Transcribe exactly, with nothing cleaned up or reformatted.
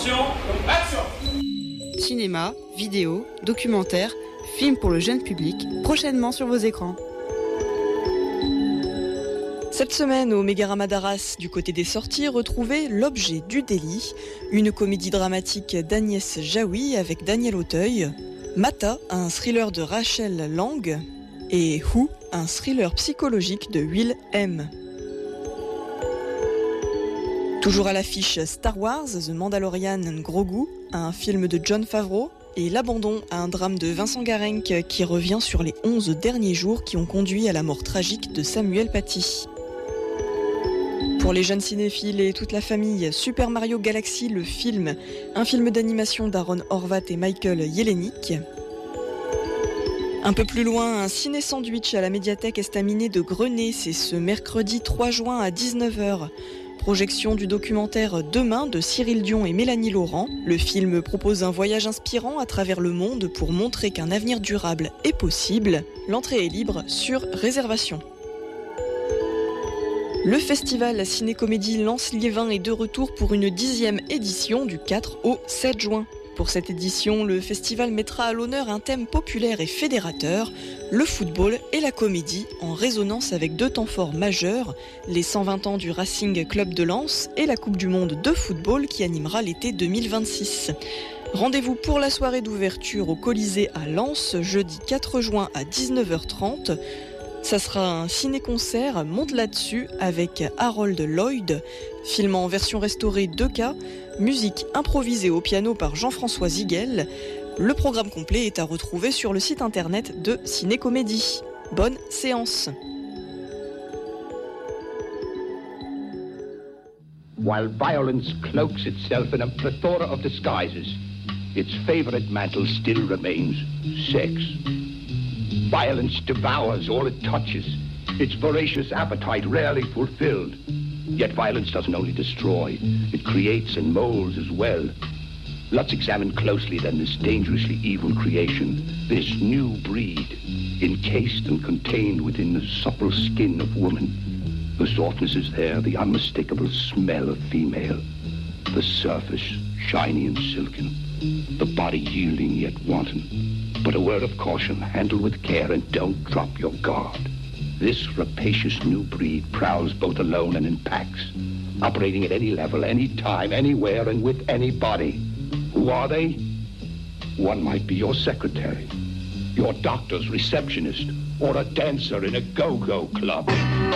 Attention, action! Cinéma, vidéo, documentaire, films pour le jeune public, prochainement sur vos écrans. Cette semaine, au Mégarama d'Arras, du côté des sorties, retrouvez L'Objet du délit, une comédie dramatique d'Agnès Jaoui avec Daniel Auteuil, Mata, un thriller de Rachel Lang, et Who, un thriller psychologique de Will M. Toujours à l'affiche Star Wars, The Mandalorian Grogu, un film de Jon Favreau, et L'Abandon, un drame de Vincent Garrenc qui revient sur les onze derniers jours qui ont conduit à la mort tragique de Samuel Paty. Pour les jeunes cinéphiles et toute la famille, Super Mario Galaxy, le film, un film d'animation d'Aaron Horvat et Michael Jelenic. Un peu plus loin, un ciné-sandwich à la médiathèque estaminet de Grenay, c'est ce mercredi trois juin à dix-neuf heures. Projection du documentaire Demain de Cyril Dion et Mélanie Laurent. Le film propose un voyage inspirant à travers le monde pour montrer qu'un avenir durable est possible. L'entrée est libre sur réservation. Le festival Ciné-Comédie Lens-Liévin est de retour pour une dixième édition du quatre au sept juin. Pour cette édition, le festival mettra à l'honneur un thème populaire et fédérateur, le football et la comédie, en résonance avec deux temps forts majeurs, les cent vingt ans du Racing Club de Lens et la Coupe du Monde de football qui animera l'été deux mille vingt-six. Rendez-vous pour la soirée d'ouverture au Colisée à Lens, jeudi quatre juin à dix-neuf heures trente. Ça sera un ciné-concert Monte là-dessus avec Harold Lloyd, film en version restaurée deux K, musique improvisée au piano par Jean-François Ziguel. Le programme complet est à retrouver sur le site internet de Ciné-Comédie. Bonne séance. While violence cloaks itself in a plethora of disguises, its favorite mantle still remains sex. Violence devours all it touches, its voracious appetite rarely fulfilled. Yet violence doesn't only destroy, it creates and molds as well. Let's examine closely then this dangerously evil creation, this new breed, encased and contained within the supple skin of woman. The softness is there, the unmistakable smell of female. The surface, shiny and silken. The body yielding yet wanton. But a word of caution, handle with care and don't drop your guard. This rapacious new breed prowls both alone and in packs, operating at any level, any time, anywhere, and with anybody. Who are they? One might be your secretary, your doctor's receptionist, or a dancer in a go-go club.